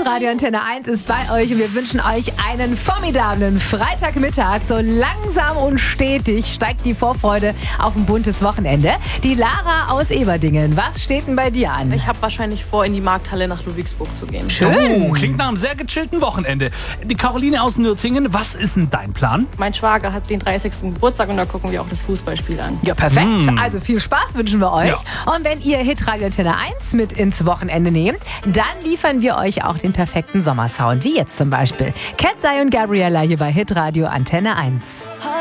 Hitradio Antenne 1 ist bei euch und wir wünschen euch einen formidablen Freitagmittag. So langsam und stetig steigt die Vorfreude auf ein buntes Wochenende. Die Lara aus Eberdingen, was steht denn bei dir an? Ich habe wahrscheinlich vor, in die Markthalle nach Ludwigsburg zu gehen. Schön. Oh, klingt nach einem sehr gechillten Wochenende. Die Caroline aus Nürtingen, was ist denn dein Plan? Mein Schwager hat den 30. Geburtstag und da gucken wir auch das Fußballspiel an. Ja, perfekt. Also viel Spaß wünschen wir euch. Ja. Und wenn ihr Hitradio Antenne 1 mit ins Wochenende nehmt, dann liefern wir euch auch den perfekten Sommersound. Wie jetzt zum Beispiel Katseye und Gabriella hier bei Hitradio Antenne 1.